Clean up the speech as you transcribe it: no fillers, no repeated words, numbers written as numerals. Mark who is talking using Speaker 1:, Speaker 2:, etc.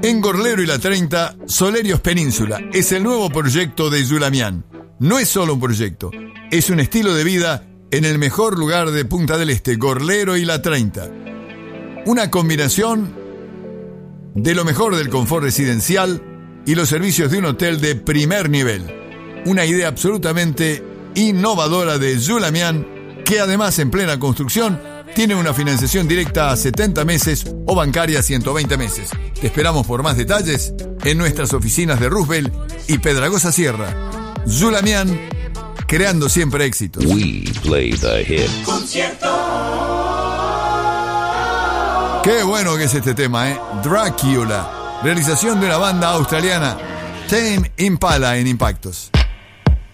Speaker 1: En Gorlero y la 30, Solerios Península es el nuevo proyecto de Zulamián. No es solo un proyecto, es un estilo de vida en el mejor lugar de Punta del Este, Gorlero y la 30. Una combinación de lo mejor del confort residencial y los servicios de un hotel de primer nivel. Una idea absolutamente innovadora de Zulamián, que además en plena construcción tiene una financiación directa a 70 meses o bancaria a 120 meses. Te esperamos por más detalles en nuestras oficinas de Roosevelt y Pedragosa Sierra. Zulamián, creando siempre éxitos.
Speaker 2: We play the hit.
Speaker 3: Concierto.
Speaker 1: Qué bueno que es este tema, Dracula. Realización de una banda australiana, Tame Impala en Impactos.